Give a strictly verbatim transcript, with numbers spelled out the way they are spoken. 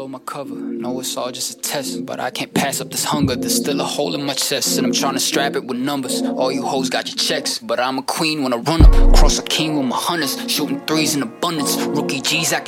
my cover. No, it's all just a test, but I can't pass up this hunger. There's still a hole in my chest, and I'm trying to strap it with numbers. All you hoes got your checks, but I'm a queen when I run up. Cross a king with my hunters, shooting threes in abundance. Rookie G's acting